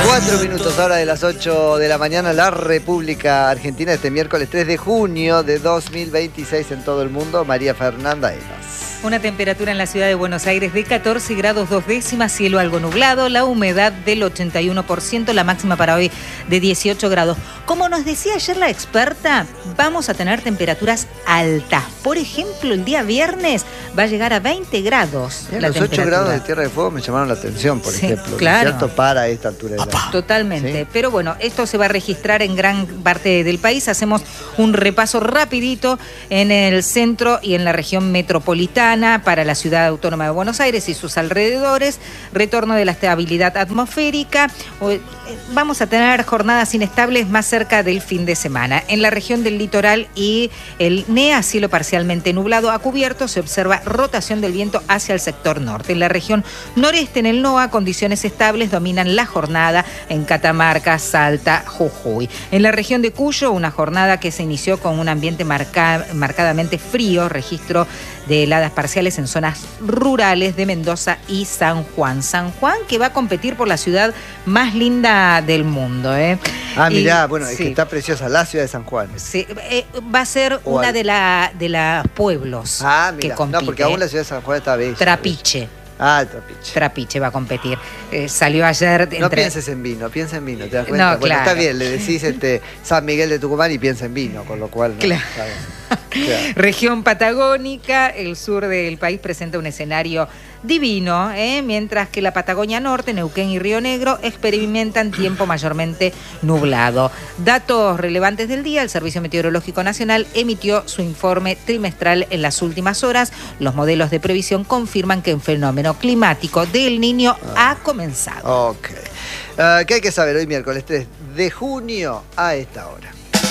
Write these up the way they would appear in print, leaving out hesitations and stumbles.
4 minutos ahora de las 8 de la mañana, la República Argentina, este miércoles 3 de junio de 2026 en todo el mundo. María Fernanda Elas. Una temperatura en la ciudad de Buenos Aires de 14 grados 2 décimas, cielo algo nublado, la humedad del 81%, la máxima para hoy de 18 grados. Como nos decía ayer la experta, vamos a tener temperaturas altas. Por ejemplo, el día viernes va a llegar a 20 grados. Los 8 grados de Tierra del Fuego me llamaron la atención, por ejemplo. Claro. ¿Cierto? Para esta altura del año. Totalmente. ¿Sí? Pero bueno, esto se va a registrar en gran parte del país. Hacemos un repaso rapidito en el centro y en la región metropolitana para la ciudad autónoma de Buenos Aires y sus alrededores. Retorno de la estabilidad atmosférica. Vamos a tener jornadas inestables más cerca del fin de semana. En la región del litoral y el NEA, cielo parcialmente nublado a cubierto, se observa rotación del viento hacia el sector norte. En la región noreste, en el NOA, condiciones estables dominan la jornada en Catamarca, Salta, Jujuy. En la región de Cuyo, una jornada que se inició con un ambiente marcadamente frío, registro de heladas parciales en zonas rurales de Mendoza y San Juan. San Juan, que va a competir por la ciudad más linda del mundo. Mirá, bueno, es que está preciosa la ciudad de San Juan. Sí, va a ser una de las pueblos que compite. No, porque aún la ciudad de San Juan está bella. Trapiche. Trapiche. Trapiche va a competir. Salió ayer... No pienses en vino, piensa en vino, ¿te das cuenta? No, bueno, claro. Está bien, le decís San Miguel de Tucumán y piensa en vino, con lo cual... Claro. Está bien. Claro. Región patagónica, el sur del país presenta un escenario divino, mientras que la Patagonia Norte, Neuquén y Río Negro experimentan tiempo mayormente nublado. Datos relevantes del día: el Servicio Meteorológico Nacional emitió su informe trimestral en las últimas horas. Los modelos de previsión confirman que un fenómeno climático del Niño ha comenzado. Ok. ¿Qué hay que saber hoy miércoles 3 de junio a esta hora?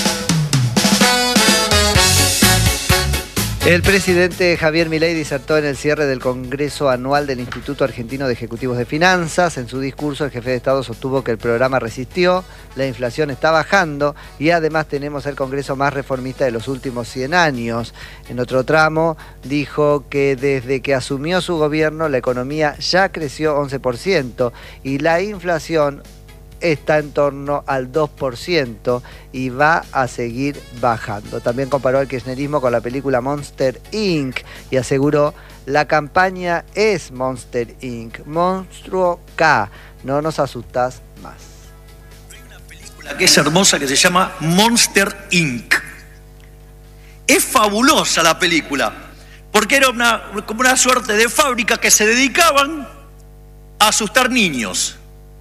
El presidente Javier Milei disertó en el cierre del Congreso Anual del Instituto Argentino de Ejecutivos de Finanzas. En su discurso, el jefe de Estado sostuvo que el programa resistió, la inflación está bajando y además tenemos el Congreso más reformista de los últimos 100 años. En otro tramo, dijo que desde que asumió su gobierno, la economía ya creció 11% y la inflación está en torno al 2% y va a seguir bajando. También comparó el kirchnerismo con la película Monster Inc. y aseguró: la campaña es Monster Inc. Monstruo K. No nos asustas más. Hay una película que es hermosa que se llama Monster Inc. Es fabulosa la película, porque era como una suerte de fábrica que se dedicaban a asustar niños.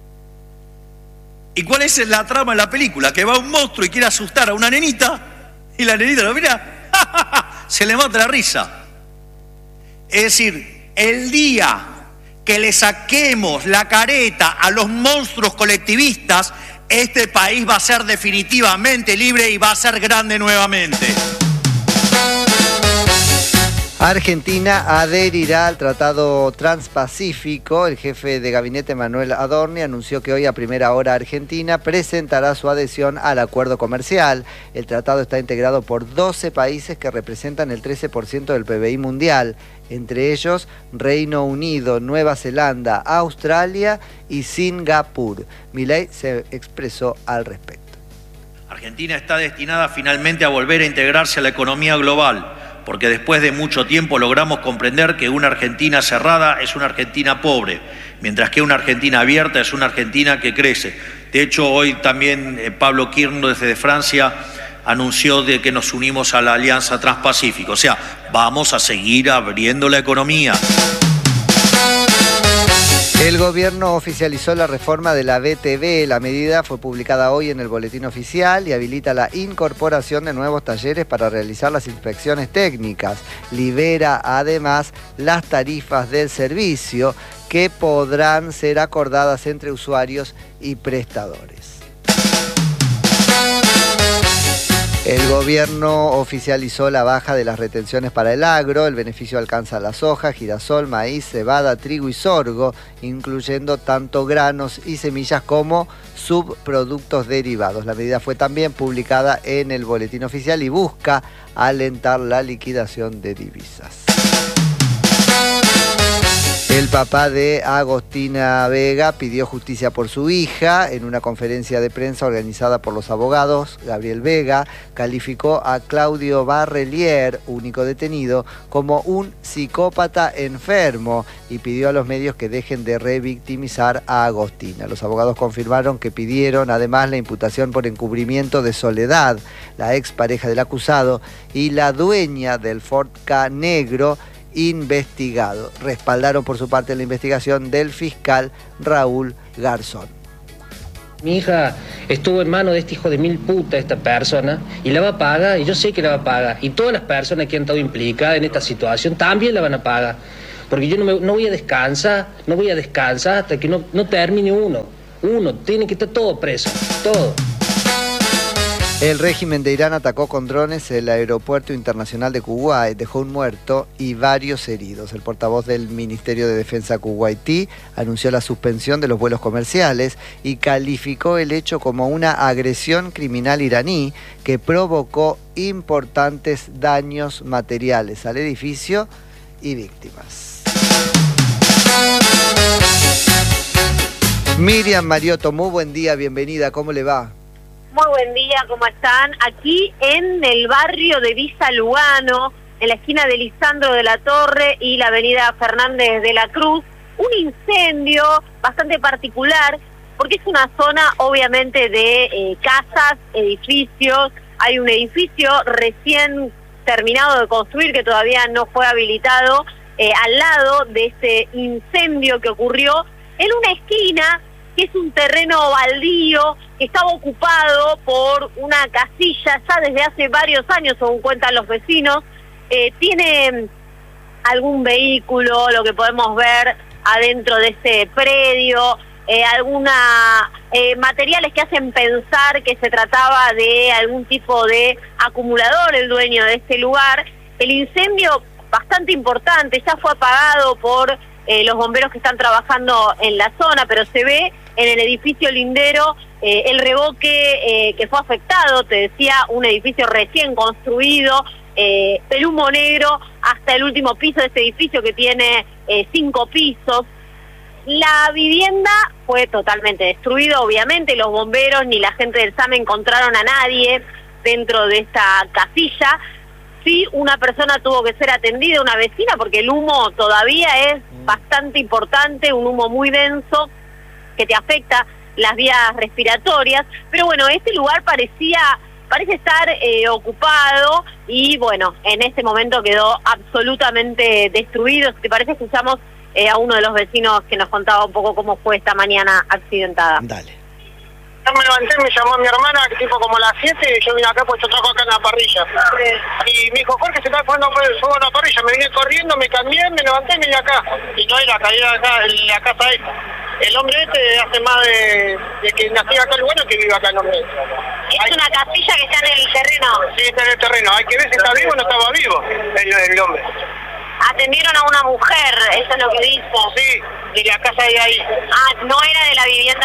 ¿Y cuál es la trama de la película? Que va un monstruo y quiere asustar a una nenita y la nenita lo mira, se le mata la risa. Es decir, el día que le saquemos la careta a los monstruos colectivistas, este país va a ser definitivamente libre y va a ser grande nuevamente. Argentina adherirá al Tratado Transpacífico. El jefe de gabinete, Manuel Adorni, anunció que hoy a primera hora Argentina presentará su adhesión al acuerdo comercial. El tratado está integrado por 12 países que representan el 13% del PBI mundial, entre ellos Reino Unido, Nueva Zelanda, Australia y Singapur. Milei se expresó al respecto. Argentina está destinada finalmente a volver a integrarse a la economía global, porque después de mucho tiempo logramos comprender que una Argentina cerrada es una Argentina pobre, mientras que una Argentina abierta es una Argentina que crece. De hecho, hoy también Pablo Kirchner desde Francia anunció de que nos unimos a la Alianza Transpacífica. O sea, vamos a seguir abriendo la economía. El gobierno oficializó la reforma de la BTV. La medida fue publicada hoy en el Boletín Oficial y habilita la incorporación de nuevos talleres para realizar las inspecciones técnicas. Libera además las tarifas del servicio que podrán ser acordadas entre usuarios y prestadores. El gobierno oficializó la baja de las retenciones para el agro. El beneficio alcanza la soja, girasol, maíz, cebada, trigo y sorgo, incluyendo tanto granos y semillas como subproductos derivados. La medida fue también publicada en el Boletín Oficial y busca alentar la liquidación de divisas. El papá de Agostina Vega pidió justicia por su hija. En una conferencia de prensa organizada por los abogados, Gabriel Vega calificó a Claudio Barrelier, único detenido, como un psicópata enfermo y pidió a los medios que dejen de revictimizar a Agostina. Los abogados confirmaron que pidieron además la imputación por encubrimiento de Soledad, la expareja del acusado y la dueña del Ford Ka negro, investigado. Respaldaron por su parte la investigación del fiscal Raúl Garzón. Mi hija estuvo en manos de este hijo de mil puta, esta persona, y la va a pagar, y yo sé que la va a pagar. Y todas las personas que han estado implicadas en esta situación también la van a pagar. Porque yo no voy a descansar hasta que no termine uno. Tiene que estar todo preso, todo. El régimen de Irán atacó con drones el aeropuerto internacional de Kuwait, dejó un muerto y varios heridos. El portavoz del Ministerio de Defensa kuwaití anunció la suspensión de los vuelos comerciales y calificó el hecho como una agresión criminal iraní que provocó importantes daños materiales al edificio y víctimas. Miriam Mariotto, muy buen día, bienvenida, ¿cómo le va? Muy buen día, ¿cómo están? Aquí en el barrio de Villa Lugano, en la esquina de Lisandro de la Torre y la avenida Fernández de la Cruz, un incendio bastante particular, porque es una zona obviamente de casas, edificios. Hay un edificio recién terminado de construir que todavía no fue habilitado, al lado de este incendio que ocurrió en una esquina que es un terreno baldío que estaba ocupado por una casilla ya desde hace varios años, según cuentan los vecinos. Tiene algún vehículo, lo que podemos ver adentro de ese predio, materiales que hacen pensar que se trataba de algún tipo de acumulador, el dueño de este lugar. El incendio bastante importante, ya fue apagado por los bomberos que están trabajando en la zona, pero se ve en el edificio lindero el revoque que fue afectado. Te decía, un edificio recién construido, el humo negro hasta el último piso de este edificio que tiene 5 pisos. La vivienda fue totalmente destruida, obviamente. Los bomberos ni la gente del SAME encontraron a nadie dentro de esta casilla. Sí, una persona tuvo que ser atendida, una vecina, porque el humo todavía es bastante importante, un humo muy denso que te afecta las vías respiratorias. Pero bueno, este lugar parece estar ocupado y bueno, en este momento quedó absolutamente destruido. Si te parece, escuchamos a uno de los vecinos que nos contaba un poco cómo fue esta mañana accidentada. Dale. Yo me levanté, me llamó mi hermana, tipo como a las 7, y yo vine acá, pues yo trabajo acá en la parrilla. Y me dijo, Jorge, se está poniendo fuego en la parrilla. Me vine corriendo, me cambié, me levanté y vine acá. Y no era caída acá, en la casa esta. El hombre este hace más de que nací acá el bueno que vive acá el hombre. Es una casilla que está en el terreno. Sí, está en el terreno. Hay que ver si está vivo o no estaba vivo el hombre. Atendieron a una mujer, eso es lo que dijo. Sí, de la casa de ahí. Ah, ¿no era de la vivienda?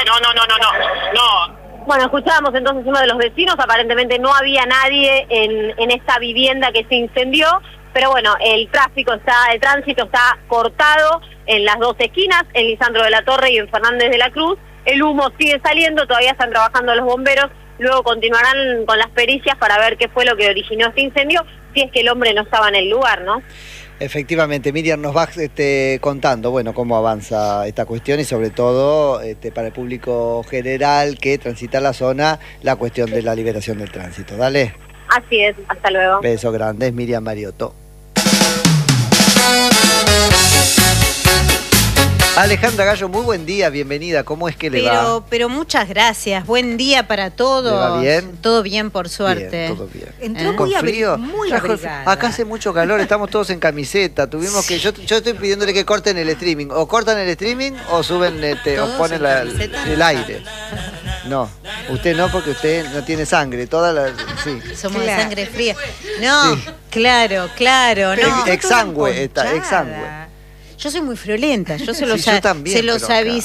No. Bueno, escuchábamos entonces uno de los vecinos, aparentemente no había nadie en esta vivienda que se incendió, pero bueno, el tránsito está cortado en las dos esquinas, en Lisandro de la Torre y en Fernández de la Cruz. El humo sigue saliendo, todavía están trabajando los bomberos, luego continuarán con las pericias para ver qué fue lo que originó este incendio, si es que el hombre no estaba en el lugar, ¿no? Efectivamente, Miriam, nos vas contando, bueno, cómo avanza esta cuestión y sobre todo para el público general que transita la zona, la cuestión de la liberación del tránsito. Dale. Así es, hasta luego. Besos grandes, Miriam Mariotto. Alejandra Gallo, muy buen día, bienvenida. ¿Cómo es que le va? Pero muchas gracias. Buen día para todos. ¿Le va bien? Todo bien, por suerte. Bien, todo bien. Entró ¿Con muy frío? muy abrigada. Acá hace mucho calor, estamos todos en camiseta. Tuvimos que yo estoy pidiéndole que corten el streaming. O cortan el streaming o suben o ponen el aire. No, usted no, porque usted no tiene sangre. Sí. Somos Claro. de sangre fría. No, Sí. claro. No. Exangüe, exangüe. Yo soy muy friolenta, yo se los, Sí, yo también, se los pero acá.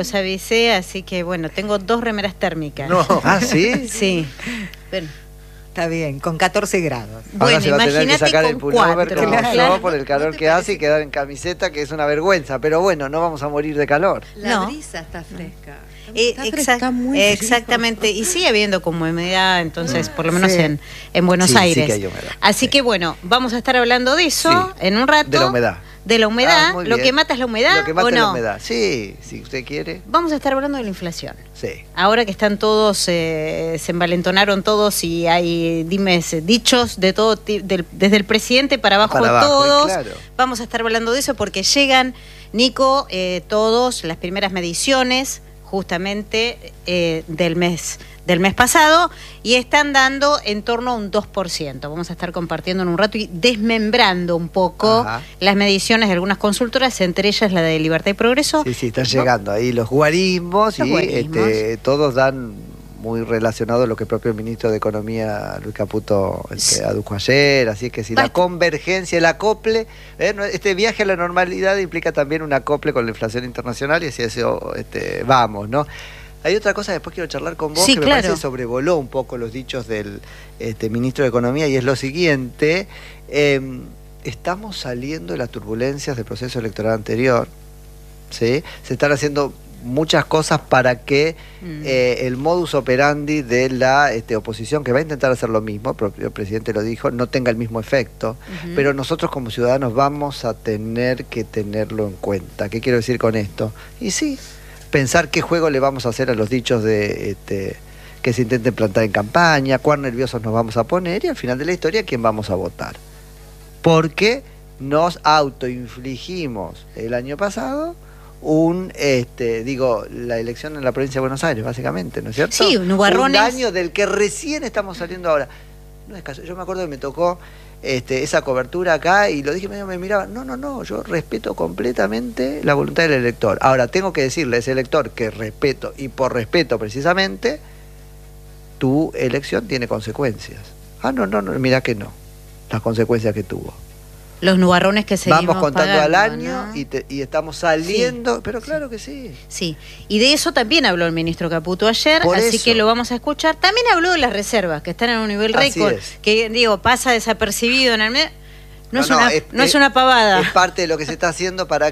avisé, así que bueno, tengo 2 remeras térmicas. No. ¿Ah, sí? Sí. Bueno, está bien, con 14 grados. Ahora Bueno, se va a tener que imagínate sacar el con pullover 4. como Claro. yo por el calor que hace y quedar en camiseta, que es una vergüenza. Pero bueno, no vamos a morir de calor. La No. brisa está fresca. Está muy Exactamente, y sigue habiendo como humedad, entonces, por lo menos Sí. en Buenos Sí, sí Aires. que hay humedad. Así Sí. que bueno, vamos a estar hablando de eso Sí. en un rato. De la humedad. De la humedad. Ah, muy Lo bien. que mata es la humedad, Lo que mata ¿o es la no? humedad. Sí, si usted quiere. Vamos a estar hablando de la inflación. Sí. Ahora que están todos, se envalentonaron todos y hay dichos de todo, desde el presidente para abajo, Para abajo, todos. claro. Vamos a estar hablando de eso porque llegan, Nico, todos las primeras mediciones justamente del mes pasado y están dando en torno a un 2%. Vamos a estar compartiendo en un rato y desmembrando un poco Ajá. las mediciones de algunas consultoras, entre ellas la de Libertad y Progreso. Sí, están llegando ahí los guarismos Los y guarismos. todos dan muy relacionado a lo que el propio ministro de Economía, Luis Caputo, adujo ayer. Así que si la convergencia, el acople, este viaje a la normalidad implica también un acople con la inflación internacional y hacia eso vamos, ¿no? Hay otra cosa, después quiero charlar con vos, Sí, que me claro. parece sobrevoló un poco los dichos del ministro de Economía, y es lo siguiente: estamos saliendo de las turbulencias del proceso electoral anterior, ¿sí? Se están haciendo muchas cosas para que el modus operandi de la oposición, que va a intentar hacer lo mismo, el propio presidente lo dijo, no tenga el mismo efecto, pero nosotros como ciudadanos vamos a tener que tenerlo en cuenta. ¿Qué quiero decir con esto? Y sí, pensar qué juego le vamos a hacer a los dichos de que se intenten plantar en campaña, cuán nerviosos nos vamos a poner y al final de la historia quién vamos a votar. Porque nos autoinfligimos el año pasado la elección en la provincia de Buenos Aires, básicamente, ¿no es cierto? Sí, nubarrones. Un daño del que recién estamos saliendo ahora. No es caso. Yo me acuerdo que me tocó esa cobertura acá y lo dije, medio me miraba, no, yo respeto completamente la voluntad del elector. Ahora, tengo que decirle a ese elector que respeto, y por respeto precisamente, tu elección tiene consecuencias. No, mirá que no, las consecuencias que tuvo. Los nubarrones que seguimos Vamos contando pagando, al año, ¿no? y estamos saliendo, pero claro que sí. Sí, y de eso también habló el ministro Caputo ayer, Por así eso. que lo vamos a escuchar. También habló de las reservas, que están en un nivel Así récord, es. que pasa desapercibido en el mes. No No, es una pavada. Es parte de lo que se está haciendo para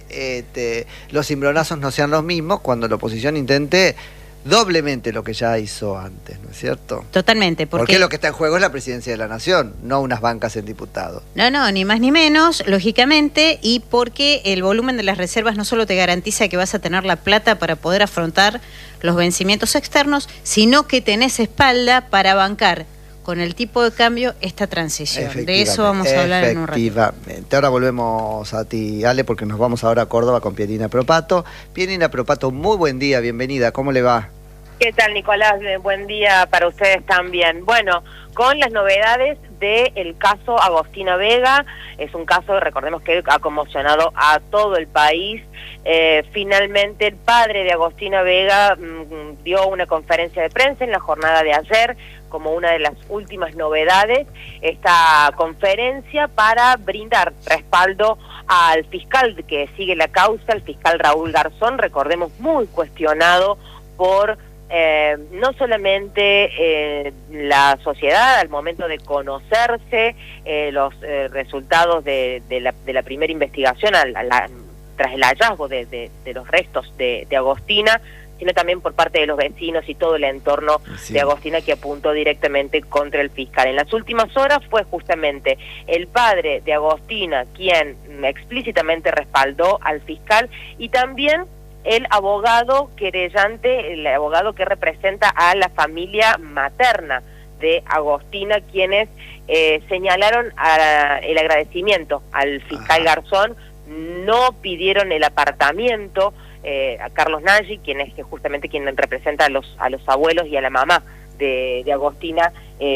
que los cimbronazos no sean los mismos cuando la oposición intente doblemente lo que ya hizo antes, ¿no es cierto? Totalmente, Porque lo que está en juego es la presidencia de la nación, no unas bancas en diputados. No, ni más ni menos, lógicamente, y porque el volumen de las reservas no solo te garantiza que vas a tener la plata para poder afrontar los vencimientos externos, sino que tenés espalda para bancar con el tipo de cambio esta transición. De eso vamos a hablar en un rato. Efectivamente. Ahora volvemos a ti, Ale, porque nos vamos ahora a Córdoba con Pierina Propato. Pierina Propato, muy buen día, bienvenida, ¿cómo le va? ¿Qué tal, Nicolás? Buen día para ustedes también. Bueno, con las novedades del caso Agostina Vega, es un caso, recordemos que ha conmocionado a todo el país. Finalmente el padre de Agostina Vega dio una conferencia de prensa en la jornada de ayer como una de las últimas novedades, esta conferencia para brindar respaldo al fiscal que sigue la causa, el fiscal Raúl Garzón, recordemos muy cuestionado por no solamente la sociedad al momento de conocerse los resultados de la primera investigación tras el hallazgo de los restos de Agostina, sino también por parte de los vecinos y todo el entorno de Agostina, que apuntó directamente contra el fiscal. En las últimas horas fue justamente el padre de Agostina quien explícitamente respaldó al fiscal, y también el abogado querellante, el abogado que representa a la familia materna de Agostina, quienes señalaron el agradecimiento al fiscal Garzón, no pidieron el apartamiento. A Carlos Nagy, quien es justamente quien representa a los abuelos y a la mamá de Agostina,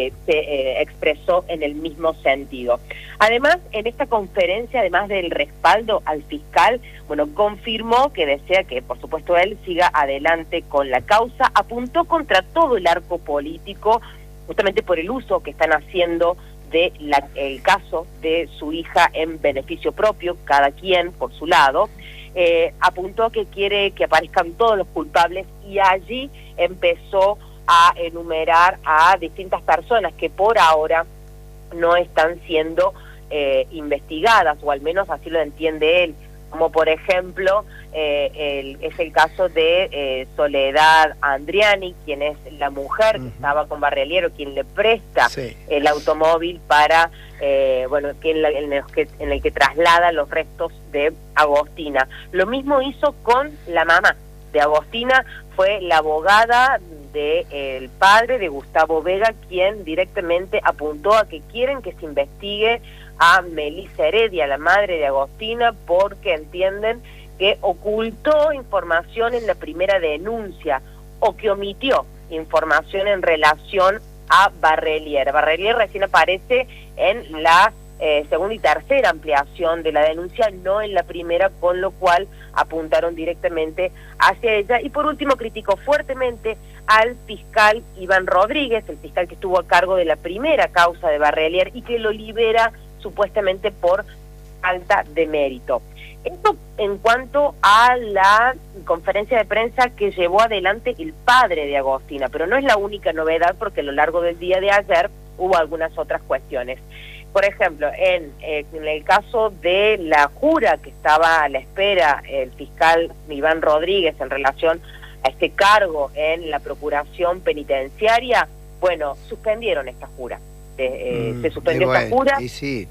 se expresó en el mismo sentido. Además, en esta conferencia, además del respaldo al fiscal, confirmó que desea que, por supuesto, él siga adelante con la causa, apuntó contra todo el arco político, justamente por el uso que están haciendo el caso de su hija en beneficio propio, cada quien por su lado. Apuntó que quiere que aparezcan todos los culpables, y allí empezó a enumerar a distintas personas que por ahora no están siendo investigadas, o al menos así lo entiende él, como por ejemplo es el caso de Soledad Andriani, quien es la mujer que estaba con Barrelier, quien le presta el automóvil para, en el que traslada los restos de Agostina. Lo mismo hizo con la mamá de Agostina, fue la abogada del padre de Gustavo Vega, quien directamente apuntó a que quieren que se investigue a Melissa Heredia, la madre de Agostina, porque entienden que ocultó información en la primera denuncia o que omitió información en relación a Barrelier. Barrelier recién aparece en la segunda y tercera ampliación de la denuncia, no en la primera, con lo cual apuntaron directamente hacia ella. Y por último, criticó fuertemente al fiscal Iván Rodríguez, el fiscal que estuvo a cargo de la primera causa de Barrelier y que lo libera supuestamente por falta de mérito. Esto en cuanto a la conferencia de prensa que llevó adelante el padre de Agostina, pero no es la única novedad, porque a lo largo del día de ayer hubo algunas otras cuestiones. Por ejemplo, en el caso de la jura que estaba a la espera el fiscal Iván Rodríguez en relación a este cargo en la Procuración Penitenciaria, bueno, suspendieron esta jura. Se suspendió esta jura. Sí.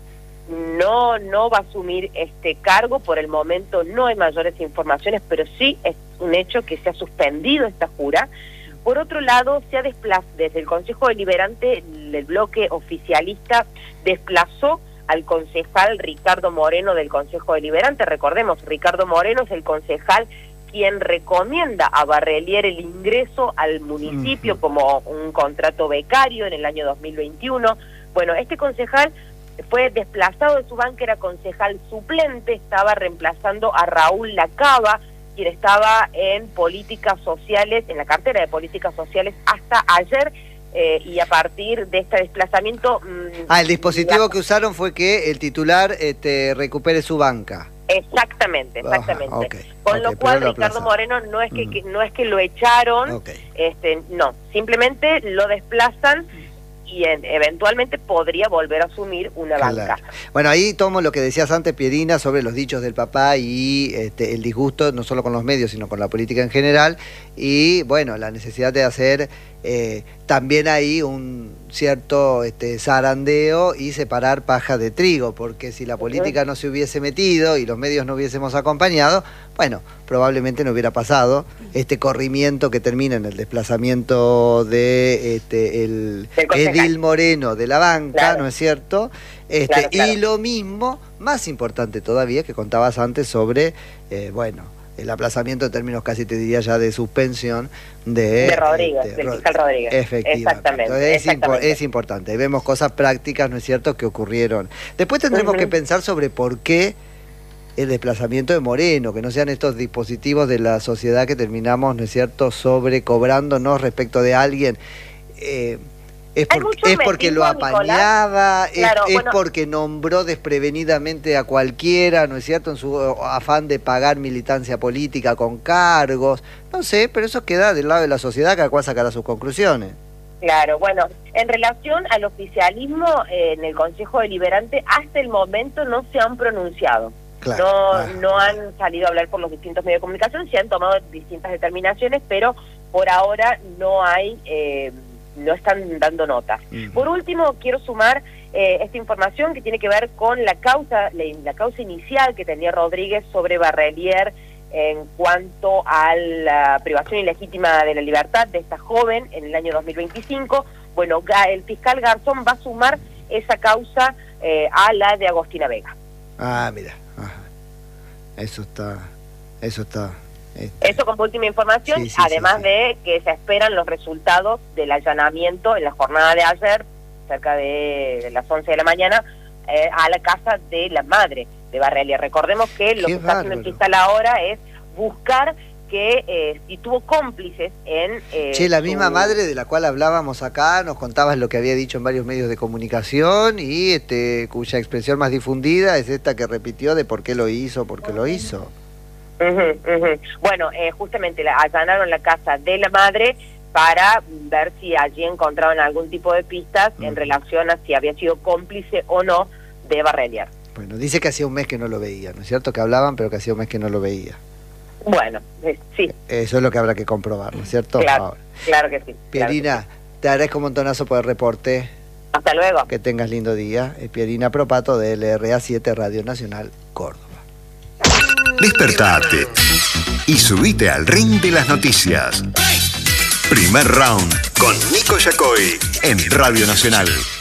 No va a asumir este cargo. Por el momento no hay mayores informaciones, pero sí es un hecho que se ha suspendido esta jura. Por otro lado, se ha desplazado desde el Consejo Deliberante, el bloque oficialista desplazó al concejal Ricardo Moreno del Consejo Deliberante. Recordemos, Ricardo Moreno es el concejal quien recomienda a Barrelier el ingreso al municipio como un contrato becario en el año 2021. Bueno, este concejal fue desplazado de su banca, era concejal suplente, estaba reemplazando a Raúl Lacaba, quien estaba en políticas sociales, en la cartera de políticas sociales hasta ayer, y a partir de este desplazamiento... el dispositivo que usaron fue que el titular recupere su banca. Exactamente. Con lo cual Ricardo Moreno no es que lo echaron, no, simplemente lo desplazan y eventualmente podría volver a asumir una banca. Bueno, ahí tomo lo que decías antes, Pierina, sobre los dichos del papá y el disgusto no solo con los medios, sino con la política en general, y bueno, la necesidad de hacer también ahí un cierto zarandeo y separar paja de trigo, porque si la política no se hubiese metido y los medios no hubiésemos acompañado, bueno, probablemente no hubiera pasado este corrimiento que termina en el desplazamiento de el edil Moreno de la banca, ¿no es cierto? Claro. Y lo mismo, más importante todavía, que contabas antes sobre, el aplazamiento en términos casi te diría ya de suspensión de Rodríguez, del fiscal Rodríguez. Efectivamente. Entonces es importante. Vemos cosas prácticas, ¿no es cierto?, que ocurrieron. Después tendremos que pensar sobre por qué el desplazamiento de Moreno, que no sean estos dispositivos de la sociedad que terminamos, ¿no es cierto?, sobrecobrándonos respecto de alguien. Es porque lo apañaba, es porque nombró desprevenidamente a cualquiera, ¿no es cierto?, en su afán de pagar militancia política con cargos. No sé, pero eso queda del lado de la sociedad, cada cual sacará sus conclusiones. Claro, bueno, en relación al oficialismo, en el Consejo Deliberante, hasta el momento no se han pronunciado. No han salido a hablar por los distintos medios de comunicación, se han tomado distintas determinaciones, pero por ahora no hay... no están dando notas. Por último, quiero sumar esta información que tiene que ver con la causa inicial que tenía Rodríguez sobre Barrelier en cuanto a la privación ilegítima de la libertad de esta joven en el año 2025. Bueno, el fiscal Garzón va a sumar esa causa a la de Agostina Vega. Mira, eso está... Eso como última información, además de que se esperan los resultados del allanamiento en la jornada de ayer, cerca de las 11 de la mañana, a la casa de la madre de Barrelier. Recordemos que lo que está haciendo el fiscal ahora es buscar que si tuvo cómplices en... la misma madre de la cual hablábamos acá, nos contabas lo que había dicho en varios medios de comunicación y cuya expresión más difundida es esta que repitió de por qué lo hizo. Bueno, justamente allanaron la casa de la madre para ver si allí encontraban algún tipo de pistas en relación a si había sido cómplice o no de Barrelier. Bueno, dice que hacía un mes que no lo veía, ¿no es cierto? Que hablaban, pero que hacía un mes que no lo veía. Bueno, sí. Eso es lo que habrá que comprobar, ¿no es cierto? Claro, ahora. Claro que sí. Pierina, claro que sí. Te agradezco un montonazo por el reporte. Hasta luego. Que tengas lindo día. Pierina Propato de LRA 7 Radio Nacional Córdoba. Despertate y subite al ring de las noticias. Primer round con Nico Yacoy en Radio Nacional.